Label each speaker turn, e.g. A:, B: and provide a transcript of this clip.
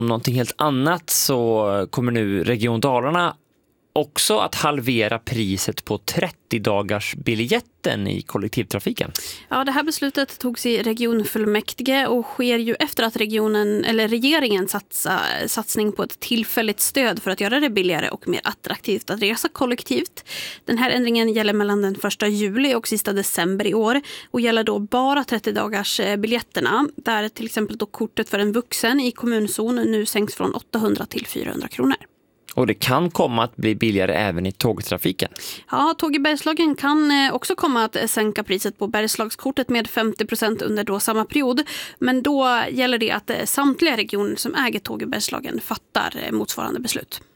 A: Om någonting helt annat så kommer nu Region Dalarna också att halvera priset på 30-dagars biljetten i kollektivtrafiken.
B: Ja, det här beslutet togs i regionfullmäktige och sker ju efter att regeringen satsning på ett tillfälligt stöd för att göra det billigare och mer attraktivt att resa kollektivt. Den här ändringen gäller mellan den 1 juli och sista december i år och gäller då bara 30-dagars biljetterna, där till exempel då kortet för en vuxen i kommunzon nu sänks från 800 till 400 kronor.
A: Och det kan komma att bli billigare även i tågtrafiken.
B: Ja, Tåg i Bergslagen kan också komma att sänka priset på Bergslagskortet med 50% under då samma period. Men då gäller det att samtliga regioner som äger Tåg i Bergslagen fattar motsvarande beslut.